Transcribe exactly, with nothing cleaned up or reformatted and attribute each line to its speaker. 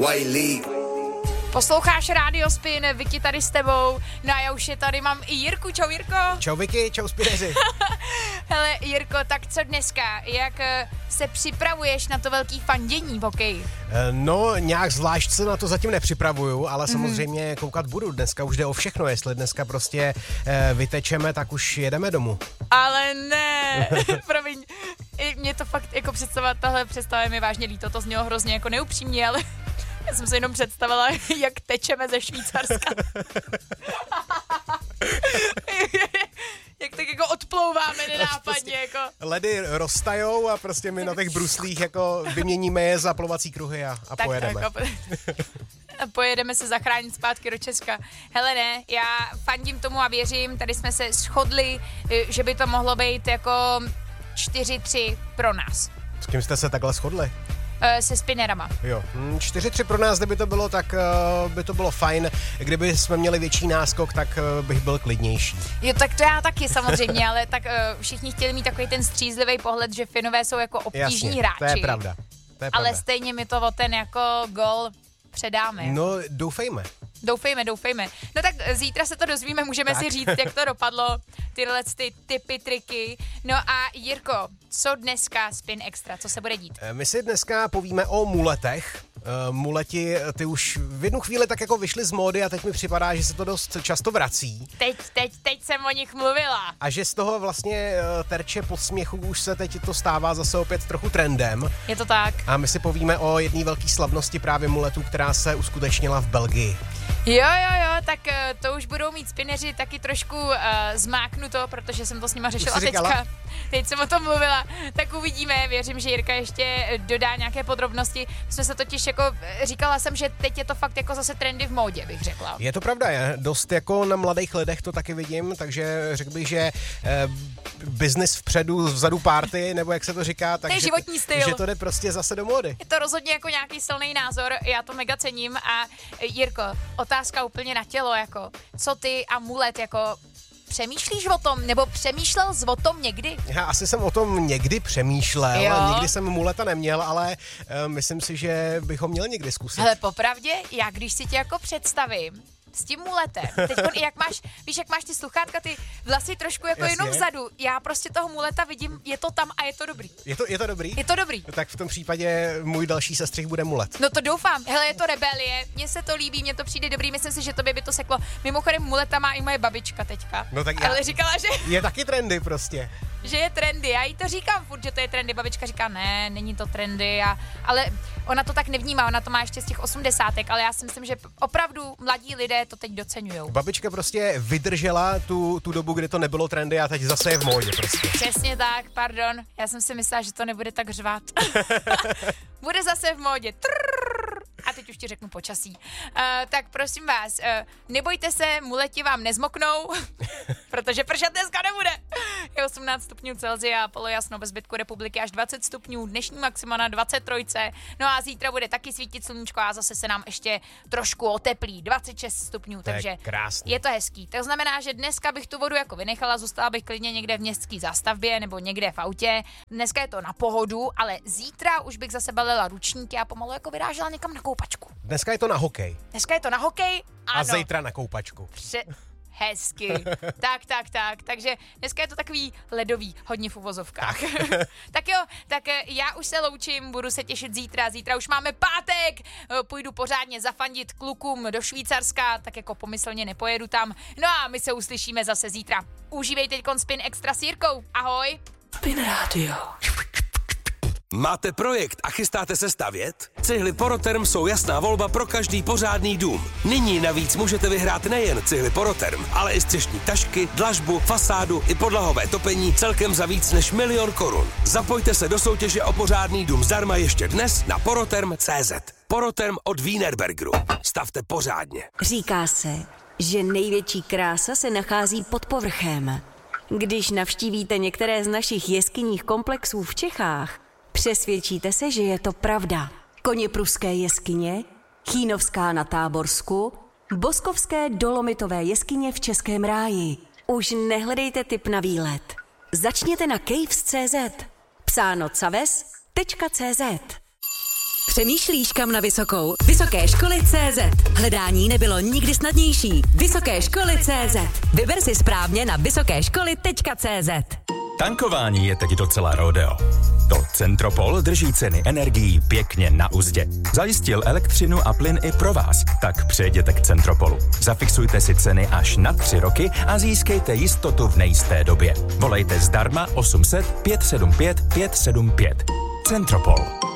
Speaker 1: Wiley.
Speaker 2: Posloucháš Radio Spin, Vicky tady s tebou, no a já už je tady mám i Jirku, čau Jirko.
Speaker 3: Čau Vicky, čau Spineři.
Speaker 2: Hele Jirko, tak co dneska, jak se připravuješ na to velký fandění v hokeji?
Speaker 3: No, nějak zvlášť se na to zatím nepřipravuju, ale mm. samozřejmě koukat budu, dneska už jde o všechno, jestli dneska prostě eh, vytečeme, tak už jedeme domů.
Speaker 2: Ale ne, promiň, mě to fakt jako představa, tahle představa je mi vážně líto, to znělo hrozně jako neupřímně, ale... Já jsem se jenom představila, jak tečeme ze Švýcarska. Jak tak jako odplouváme nenápadně. Prostě jako.
Speaker 3: Ledy roztajou a prostě my na těch bruslích jako vyměníme je za plovací kruhy a, a
Speaker 2: tak,
Speaker 3: pojedeme.
Speaker 2: Tak, a pojedeme se zachránit zpátky do Česka. Hele ne, já fandím tomu a věřím, tady jsme se shodli, že by to mohlo být jako čtyři tři pro nás.
Speaker 3: S kým jste se takhle shodli?
Speaker 2: Se spinerama.
Speaker 3: Jo, čtyři tři pro nás, kdyby to bylo, tak uh, by to bylo fajn. Kdyby jsme měli větší náskok, tak uh, bych byl klidnější.
Speaker 2: Jo, tak to já taky samozřejmě, ale tak uh, všichni chtěli mít takový ten střízlivý pohled, že Finové jsou jako obtížní
Speaker 3: Jasně,
Speaker 2: hráči.
Speaker 3: to je pravda. To je
Speaker 2: ale
Speaker 3: pravda.
Speaker 2: stejně mi to o ten jako gol předáme.
Speaker 3: No, doufejme.
Speaker 2: Doufejme, doufejme. No tak zítra se to dozvíme, můžeme tak si říct, jak to dopadlo, tyhle ty tipy, triky. No a Jirko, co dneska Spin Extra, co se bude dít?
Speaker 3: My si dneska povíme o muletech. Uh, muleti, ty už v jednu chvíli tak jako vyšly z módy a teď mi připadá, že se to dost často vrací.
Speaker 2: Teď, teď, teď jsem o nich mluvila.
Speaker 3: A že z toho vlastně uh, terče posměchu už se teď to stává zase opět trochu trendem.
Speaker 2: Je to tak.
Speaker 3: A my si povíme o jedné velké slavnosti právě muletů, která se uskutečnila v Belgii.
Speaker 2: Jo, jo, jo, tak uh, to už budou mít spineři taky trošku uh, zmáknuto, protože jsem to s nima řešila teďka. Teď jsem o tom mluvila, tak uvidíme, věřím, že Jirka ještě dodá nějaké podrobnosti. Jsme se totiž jako, říkala jsem, že teď je to fakt jako zase trendy v módě, bych řekla.
Speaker 3: Je to pravda, je dost jako na mladých lidech to taky vidím, takže řekl bych, že eh, business vpředu, vzadu party, nebo jak se to říká, tak
Speaker 2: to je životní styl.
Speaker 3: Že to jde prostě zase do módy.
Speaker 2: Je to rozhodně jako nějaký silný názor, já to mega cením a Jirko, otázka úplně na tělo, jako, co ty a mulet, jako, přemýšlíš o tom, nebo přemýšlel jsi o tom někdy?
Speaker 3: Já asi jsem o tom někdy přemýšlel,
Speaker 2: jo.
Speaker 3: Nikdy jsem muleta neměl, ale uh, myslím si, že bych ho měl někdy zkusit.
Speaker 2: Hele, popravdě, já když si tě jako představím, s tím muletem. Teďkon i jak máš, víš, jak máš ty sluchátka, ty vlasy trošku jako
Speaker 3: Jasně.
Speaker 2: jenom vzadu. Já prostě toho muleta vidím, je to tam a je to dobrý.
Speaker 3: Je to, je to dobrý?
Speaker 2: Je to dobrý.
Speaker 3: No tak v tom případě můj další sestřih bude mulet.
Speaker 2: No to doufám. Hele, je to rebelie, mně se to líbí, mně to přijde dobrý, myslím si, že tobě by to seklo. Mimochodem muleta má i moje babička teďka.
Speaker 3: No tak já...
Speaker 2: Ale říkala, že...
Speaker 3: Je taky trendy prostě.
Speaker 2: Že je trendy, já jí to říkám furt, že to je trendy, babička říká, ne, není to trendy, a, ale ona to tak nevnímá, ona to má ještě z těch osmdesátek, ale já si myslím, že opravdu mladí lidé to teď doceňujou.
Speaker 3: Babička prostě vydržela tu, tu dobu, kdy to nebylo trendy a teď zase je v módě prostě.
Speaker 2: Přesně tak, pardon, já jsem si myslela, že to nebude tak řvát. Bude zase v módě. Trrr. A teď už ti řeknu počasí. Uh, tak prosím vás, uh, nebojte se, muleti vám nezmoknou, protože pršet dneska nebude. Je osmnáct stupňů Celsia, polojasno bez zbytku republiky až dvacet stupňů, dnešní maxima na dvacet tři. No a zítra bude taky svítit sluníčko a zase se nám ještě trošku oteplí, dvacet šest stupňů,
Speaker 3: to
Speaker 2: takže
Speaker 3: je, krásný.
Speaker 2: Je to hezký. To znamená, že dneska bych tu vodu jako vynechala, zůstala bych klidně někde v městské zástavbě nebo někde v autě. Dneska je to na pohodu, ale zítra už bych zase balila ručníky a pomalu jako vyrážela někam na koupačku.
Speaker 3: Dneska je to na hokej.
Speaker 2: Dneska je to na hokej, ano.
Speaker 3: A zítra na koupačku.
Speaker 2: Pře- hezky. tak, tak, tak. Takže dneska je to takový ledový, hodně v uvozovkách. Tak. tak jo, tak já už se loučím, budu se těšit zítra. Zítra už máme pátek, půjdu pořádně zafandit klukům do Švýcarska, tak jako pomyslně nepojedu tam. No a my se uslyšíme zase zítra. Užívejte teďkon Spin Extra s Jirkou. Ahoj.
Speaker 1: Spin Radio.
Speaker 4: Máte projekt a chystáte se stavět? Cihly Poroterm jsou jasná volba pro každý pořádný dům. Nyní navíc můžete vyhrát nejen cihly Poroterm, ale i střešní tašky, dlažbu, fasádu i podlahové topení celkem za víc než milion korun. Zapojte se do soutěže o pořádný dům zdarma ještě dnes na poroterm tečka cé zet. Poroterm od Wienerbergeru. Stavte pořádně.
Speaker 5: Říká se, že největší krása se nachází pod povrchem. Když navštívíte některé z našich jeskyních komplexů v Čechách, přesvědčíte se, že je to pravda. Koněpruské jeskyně, Chýnovská na Táborsku, Boskovské dolomitové jeskyně v Českém ráji. Už nehledejte tip na výlet. Začněte na caves tečka cé zet. Psáno caves tečka cé zet.
Speaker 6: Přemýšlíš, kam na vysokou? Vysoké školy tečka cé zet. Hledání nebylo nikdy snadnější. Vysoké školy tečka cé zet. Vyber si správně na vysoké školy tečka cé zet.
Speaker 7: Tankování je teď docela rodeo. To Centropol drží ceny energií pěkně na uzdě. Zajistil elektřinu a plyn i pro vás. Tak přejděte k Centropolu. Zafixujte si ceny až na tři roky a získejte jistotu v nejisté době. Volejte zdarma osm set pět sedm pět pět sedm pět. Centropol.